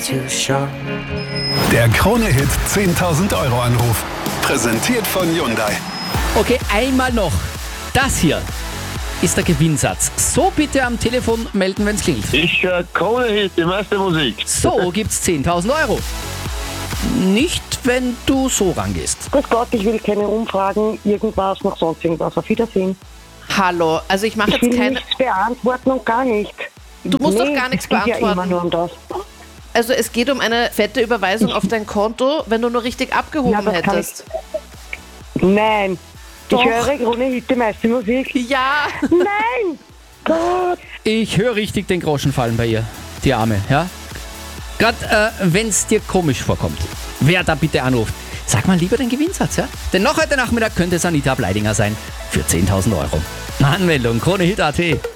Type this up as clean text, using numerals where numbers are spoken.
too short. Der Krone-Hit 10.000 Euro Anruf. Präsentiert von Hyundai. Okay, einmal noch. Das hier ist der Gewinnsatz. So bitte am Telefon melden, wenn es klingelt. Ich Krone-Hit, die meiste Musik. So gibt's 10.000 Euro. Nicht, wenn du so rangehst. Grüß Gott, ich will keine Umfragen, irgendwas, noch sonst irgendwas. Auf Wiedersehen. Hallo, also ich mache Ich will jetzt keine... nichts beantworten und gar nicht. Du musst doch gar nichts es geht ja immer beantworten. nur um das. Also es geht um eine fette Überweisung auf dein Konto, wenn du nur richtig abgehoben das kann hättest. Nein. Doch. Ich höre Krone-Hit, die meiste Musik. Ja, Nein! Gott! Ich höre richtig den Groschen fallen bei ihr. Die Arme, ja? Gerade wenn es dir komisch vorkommt, wer da bitte anruft, sag mal lieber den Gewinnsatz, ja? Denn noch heute Nachmittag könnte es Anita Bleidinger sein für 10.000 Euro. Anmeldung Krone-Hit.at.